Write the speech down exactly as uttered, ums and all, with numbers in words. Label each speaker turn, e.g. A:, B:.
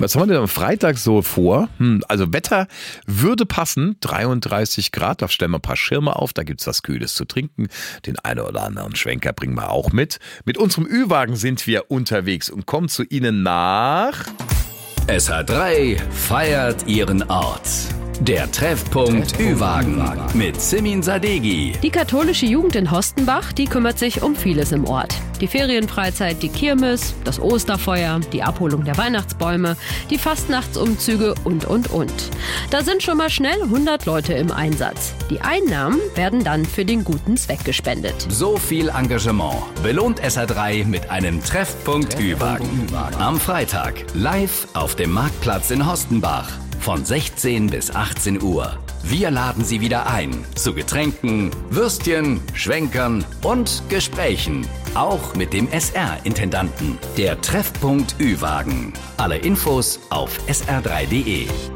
A: Was haben wir denn am Freitag so vor? Hm, also Wetter würde passen, dreiunddreißig Grad, da stellen wir ein paar Schirme auf, da gibt's was Kühles zu trinken. Den einen oder anderen Schwenker bringen wir auch mit. Mit unserem Ü-Wagen sind wir unterwegs und kommen zu Ihnen nach...
B: S H drei feiert ihren Ort. Der Treffpunkt Ü-Wagen mit Simin Sadeghi.
C: Die katholische Jugend in Hostenbach, die kümmert sich um vieles im Ort. Die Ferienfreizeit, die Kirmes, das Osterfeuer, die Abholung der Weihnachtsbäume, die Fastnachtsumzüge und, und, und. Da sind schon mal schnell hundert Leute im Einsatz. Die Einnahmen werden dann für den guten Zweck gespendet.
B: So viel Engagement belohnt S H drei mit einem Treffpunkt Ü-Wagen. Am Freitag live auf dem Marktplatz in Hostenbach. Von sechzehn bis achtzehn Uhr. Wir laden Sie wieder ein zu Getränken, Würstchen, Schwenkern und Gesprächen. Auch mit dem S R-Intendanten. Der Treffpunkt Ü-Wagen. Alle Infos auf s r drei punkt de.